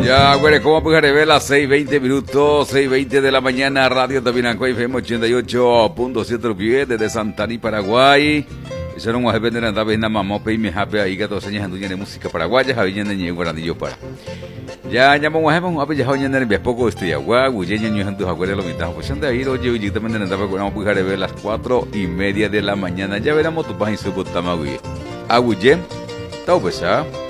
Ya, güey, ¿cómo puedes ver las 6:20 minutos, 6:20 de la mañana, Radio Tabinanco, FM 88.7 Rupié, desde Santaní, Paraguay. Eso era un guaje de la vez, nada más, y me hape ahí, 14 años anduña de música paraguaya, javiña de ñe, guaranillo para. Ya, ya, vamos a ver, ya, hoy en el poco estoy agua, guyeño, ño, andu, aguare, lo mitad, pues anda ahí, oye, y también en la vez, vamos a pujar ver las 4:30 de la mañana. Ya veremos tu página, su puta magui. Aguye, tau pesa.